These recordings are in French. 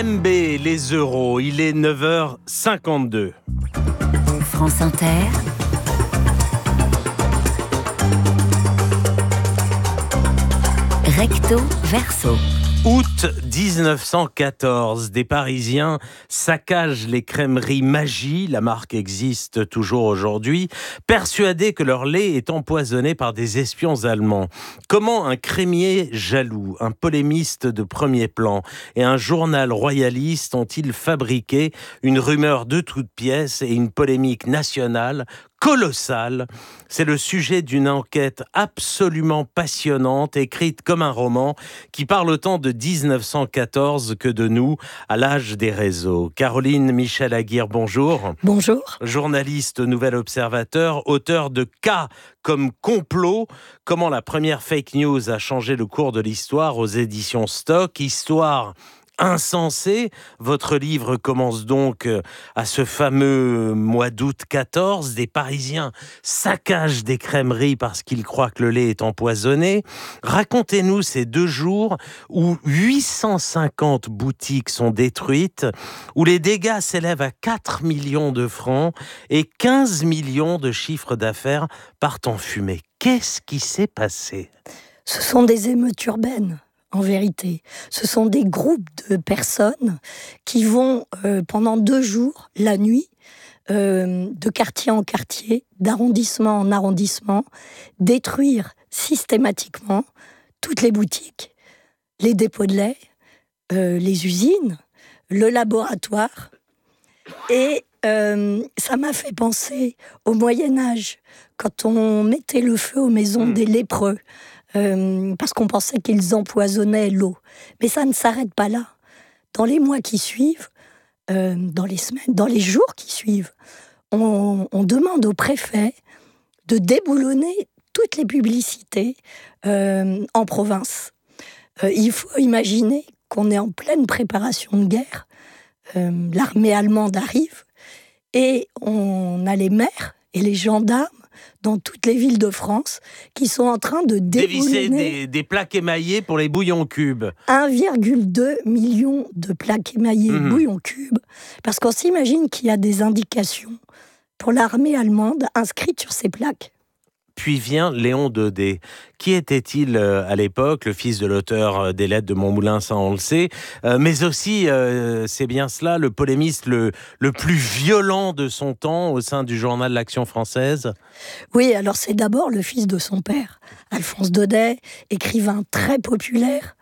MB, les euros, il est 9h52. France Inter. Recto verso. Août 1914, des Parisiens saccagent les crèmeries Magie, la marque existe toujours aujourd'hui, persuadés que leur lait est empoisonné par des espions allemands. Comment un crémier jaloux, un polémiste de premier plan et un journal royaliste ont-ils fabriqué une rumeur de toutes pièces et une polémique nationale colossale? C'est le sujet d'une enquête absolument passionnante, écrite comme un roman, qui parle autant de 1914 que de nous, à l'âge des réseaux. Caroline Michel-Aguirre, bonjour. Bonjour. Journaliste au Nouvel Observateur, auteur de Cas comme complot, comment la première fake news a changé le cours de l'histoire aux éditions Stock, histoire insensé. Votre livre commence donc à ce fameux mois d'août 14. Des Parisiens saccagent des crèmeries parce qu'ils croient que le lait est empoisonné. Racontez-nous ces 2 jours où 850 boutiques sont détruites, où les dégâts s'élèvent à 4 millions de francs et 15 millions de chiffres d'affaires partent en fumée. Qu'est-ce qui s'est passé ? Ce sont des émeutes urbaines. En vérité, ce sont des groupes de personnes qui vont pendant 2 jours, la nuit, de quartier en quartier, d'arrondissement en arrondissement, détruire systématiquement toutes les boutiques, les dépôts de lait, les usines, le laboratoire. Et ça m'a fait penser au Moyen-Âge, quand on mettait le feu aux maisons des lépreux, parce qu'on pensait qu'ils empoisonnaient l'eau. Mais ça ne s'arrête pas là. Dans les mois qui suivent, dans les semaines, dans les jours qui suivent, on demande au préfet de déboulonner toutes les publicités en province. Il faut imaginer qu'on est en pleine préparation de guerre. L'armée allemande arrive et on a les maires et les gendarmes dans toutes les villes de France, qui sont en train de déboulonner... Dévisser des plaques émaillées pour les bouillons cubes. 1,2 million de plaques émaillées bouillons cubes, parce qu'on s'imagine qu'il y a des indications pour l'armée allemande inscrites sur ces plaques. Puis vient Léon Daudet. Qui était-il à l'époque, le fils de l'auteur des Lettres de Montmoulin, ça on le sait, mais aussi, c'est bien cela, le polémiste le plus violent de son temps au sein du journal L'Action française? Oui, alors c'est d'abord le fils de son père, Alphonse Daudet, écrivain très populaire,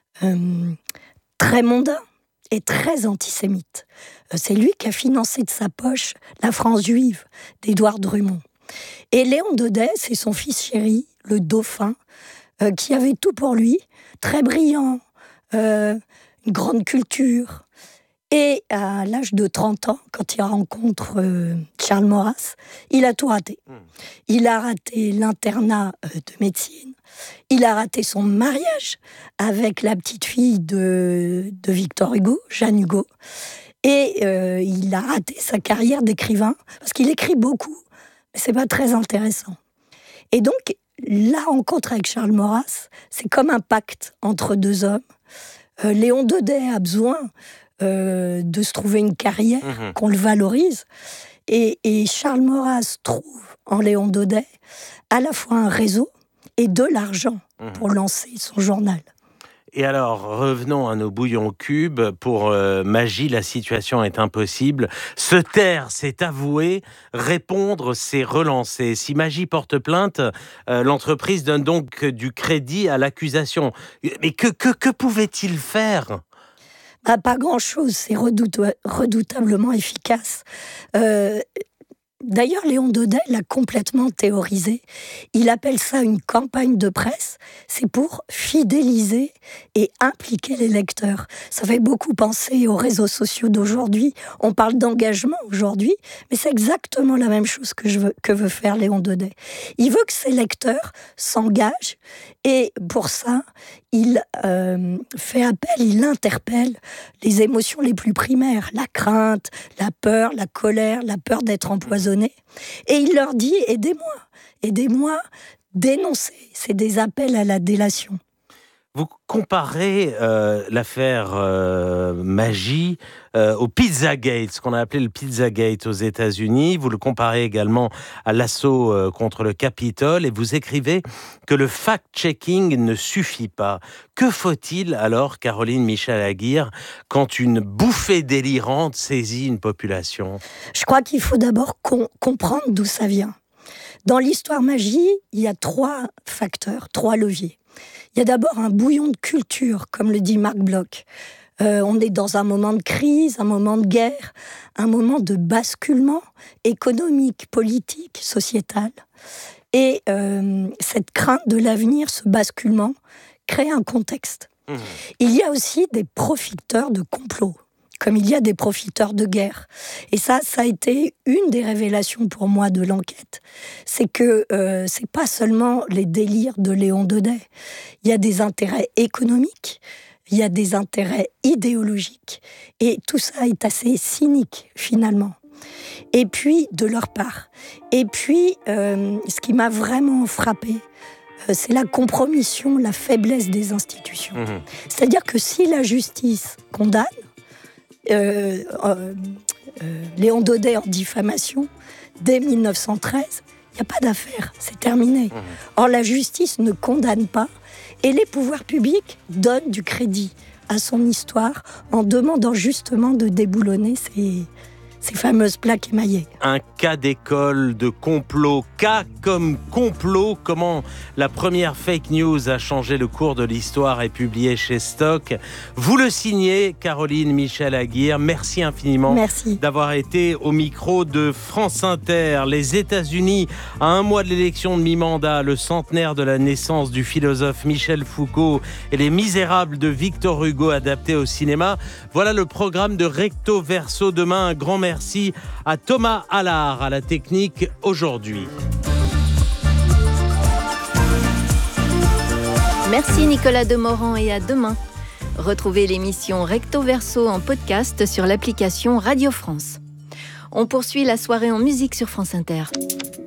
très mondain et très antisémite. C'est lui qui a financé de sa poche La France juive d'Édouard Drummond. Et Léon Daudet, c'est son fils chéri, le dauphin, qui avait tout pour lui, très brillant, une grande culture. Et à l'âge de 30 ans, quand il rencontre Charles Maurras, il a tout raté. Il a raté l'internat de médecine, il a raté son mariage avec la petite fille de Victor Hugo, Jeanne Hugo, et il a raté sa carrière d'écrivain, parce qu'il écrit beaucoup. C'est pas très intéressant. Et donc, la rencontre avec Charles Maurras, c'est comme un pacte entre 2 hommes. Léon Daudet a besoin de se trouver une carrière, qu'on le valorise. Et Charles Maurras trouve en Léon Daudet à la fois un réseau et de l'argent pour lancer son journal. Et alors, revenons à nos bouillons cubes. Pour Magie, la situation est impossible. Se taire, c'est avouer. Répondre, c'est relancer. Si Magie porte plainte, l'entreprise donne donc du crédit à l'accusation. Mais que pouvait-il faire ? Pas grand-chose, c'est redoutablement efficace. D'ailleurs, Léon Daudet l'a complètement théorisé. Il appelle ça une campagne de presse. C'est pour fidéliser et impliquer les lecteurs. Ça fait beaucoup penser aux réseaux sociaux d'aujourd'hui. On parle d'engagement aujourd'hui, mais c'est exactement la même chose que veut faire Léon Daudet. Il veut que ses lecteurs s'engagent et pour ça, il fait appel, il interpelle les émotions les plus primaires, la crainte, la peur, la colère, la peur d'être empoisonné. Et il leur dit « aidez-moi, dénoncez ». C'est des appels à la délation. Vous comparez l'affaire Magie au Pizzagate, ce qu'on a appelé le Pizzagate aux États-Unis. Vous le comparez également à l'assaut contre le Capitole et vous écrivez que le fact-checking ne suffit pas. Que faut-il alors, Caroline Michel-Aguirre, quand une bouffée délirante saisit une population ? Je crois qu'il faut d'abord comprendre d'où ça vient. Dans l'histoire Magie, il y a 3 facteurs, 3 leviers. Il y a d'abord un bouillon de culture, comme le dit Marc Bloch. On est dans un moment de crise, un moment de guerre, un moment de basculement économique, politique, sociétal. Et cette crainte de l'avenir, ce basculement, crée un contexte. Il y a aussi des profiteurs de complot, comme il y a des profiteurs de guerre. Et ça a été une des révélations pour moi de l'enquête. C'est que c'est pas seulement les délires de Léon Daudet. Il y a des intérêts économiques, il y a des intérêts idéologiques. Et tout ça est assez cynique, finalement. Et puis, de leur part. Et puis, ce qui m'a vraiment frappée, c'est la compromission, la faiblesse des institutions. C'est-à-dire que si la justice condamne, Léon Daudet en diffamation, dès 1913, il n'y a pas d'affaire, c'est terminé. Or, la justice ne condamne pas et les pouvoirs publics donnent du crédit à son histoire en demandant justement de déboulonner ces fameuses plaques émaillées. Un cas d'école de complot, cas comme complot, comment la première fake news a changé le cours de l'histoire est publié chez Stock. Vous le signez, Caroline Michel-Aguirre. Merci infiniment d'avoir été au micro de France Inter. Les États-Unis, à 1 mois de l'élection de mi-mandat, le centenaire de la naissance du philosophe Michel Foucault et Les Misérables de Victor Hugo adaptés au cinéma. Voilà le programme de Recto Verso. Demain, un grand merci à Thomas Allard à la technique aujourd'hui. Merci Nicolas Demorand et à demain. Retrouvez l'émission Recto Verso en podcast sur l'application Radio France. On poursuit la soirée en musique sur France Inter.